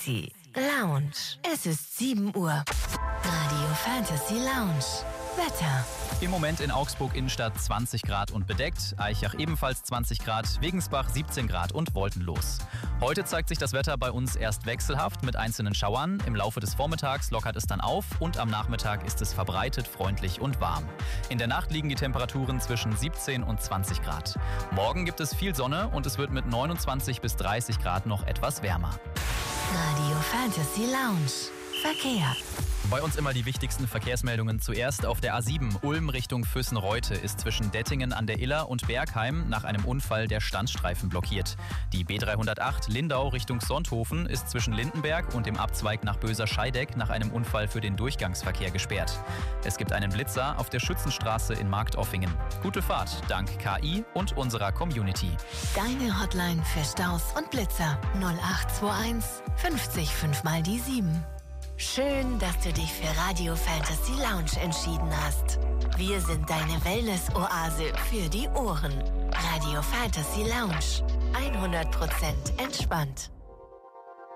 Fantasy Lounge. Es ist 7 Uhr. Radio Fantasy Lounge. Wetter. Im Moment in Augsburg Innenstadt 20 Grad und bedeckt, Aichach ebenfalls 20 Grad, Wegensbach 17 Grad und wolkenlos. Heute zeigt sich das Wetter bei uns erst wechselhaft mit einzelnen Schauern. Im Laufe des Vormittags lockert es dann auf und am Nachmittag ist es verbreitet, freundlich und warm. In der Nacht liegen die Temperaturen zwischen 17 und 20 Grad. Morgen gibt es viel Sonne und es wird mit 29 bis 30 Grad noch etwas wärmer. Radio Fantasy Lounge. Verkehr. Bei uns immer die wichtigsten Verkehrsmeldungen. Zuerst auf der A7 Ulm Richtung Füssen-Reute ist zwischen Dettingen an der Iller und Bergheim nach einem Unfall der Standstreifen blockiert. Die B308 Lindau Richtung Sonthofen ist zwischen Lindenberg und dem Abzweig nach Böser-Scheideck nach einem Unfall für den Durchgangsverkehr gesperrt. Es gibt einen Blitzer auf der Schützenstraße in Marktoffingen. Gute Fahrt dank KI und unserer Community. Deine Hotline für Staus und Blitzer 0821 50 5 mal die 7. Schön, dass du dich für Radio Fantasy Lounge entschieden hast. Wir sind deine Wellness-Oase für die Ohren. Radio Fantasy Lounge. 100% entspannt.